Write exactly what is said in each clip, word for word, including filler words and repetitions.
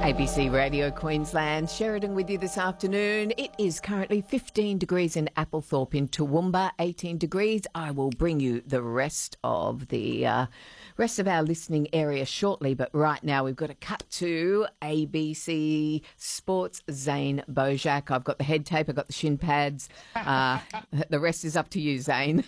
A B C Radio Queensland, Sheridan with you this afternoon. It is currently fifteen degrees in Applethorpe, in Toowoomba, eighteen degrees. I will bring you the rest of the uh, rest of our listening area shortly, but right now we've got to cut to A B C Sports' Zane Bojak. I've got the head tape, I've got the shin pads. Uh, the rest is up to you, Zane.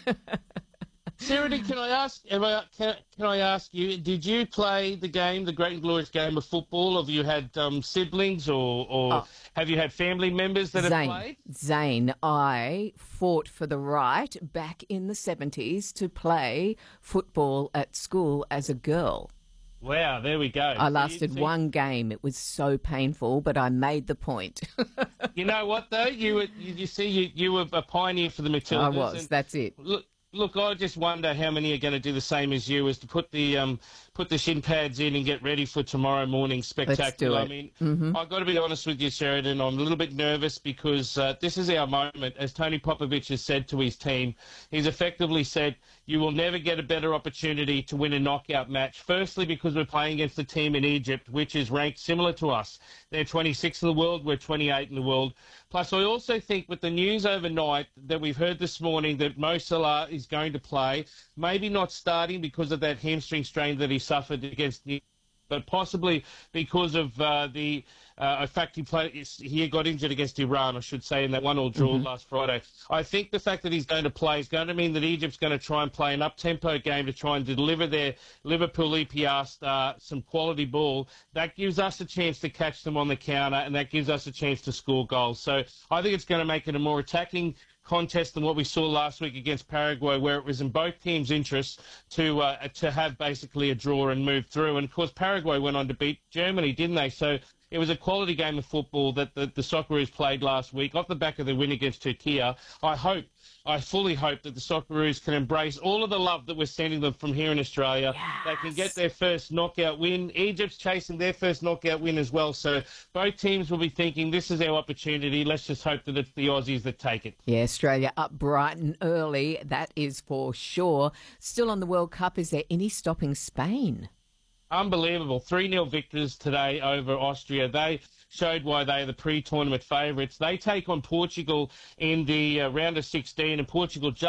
Sheridan, can I ask? Am I, can, can I ask you? Did you play the game, the great and glorious game of football? Have you had um, siblings, or, or Oh. have you had family members that Zane, have played? Zane, I fought for the right back in the seventies to play football at school as a girl. Wow, there we go. I See- lasted see- one game. It was so painful, but I made the point. You know what though? You were, you, you see, you, you were a pioneer for the Matildas. I was. and That's it. Look, look, I just wonder how many are going to do the same as you, is to put the um, put the shin pads in and get ready for tomorrow morning's spectacular. it. I mean, Mm-hmm. I've got to be honest with you, Sheridan. I'm a little bit nervous because uh, this is our moment. As Tony Popovich has said to his team, he's effectively said, you will never get a better opportunity to win a knockout match. Firstly, because we're playing against a team in Egypt, which is ranked similar to us. They're twenty-sixth in the world, we're twenty-eighth in the world. Plus, I also think with the news overnight that we've heard this morning that Mo Salah is going to play, maybe not starting because of that hamstring strain that he suffered against New, but possibly because of uh, the uh, in fact he played he got injured against Iran, I should say, in that one-all draw Mm-hmm. last Friday. I think the fact that he's going to play is going to mean that Egypt's going to try and play an up-tempo game to try and deliver their Liverpool E P R star some quality ball. That gives us a chance to catch them on the counter, and that gives us a chance to score goals. So I think it's going to make it a more attacking contest than what we saw last week against Paraguay, where it was in both teams' interests to uh, to have basically a draw and move through. And of course, Paraguay went on to beat Germany, didn't they? So it was a quality game of football that the, the Socceroos played last week off the back of the win against Turkey. I hope, I fully hope that the Socceroos can embrace all of the love that we're sending them from here in Australia. They can get their first knockout win. Egypt's chasing their first knockout win as well. So both teams will be thinking, this is our opportunity. Let's just hope that it's the Aussies that take it. Yeah, Australia up bright and early, that is for sure. Still on the World Cup, is there any stopping Spain? Unbelievable. three nil victors today over Austria. They showed why they are the pre-tournament favourites. They take on Portugal in the uh, round of sixteen, and Portugal just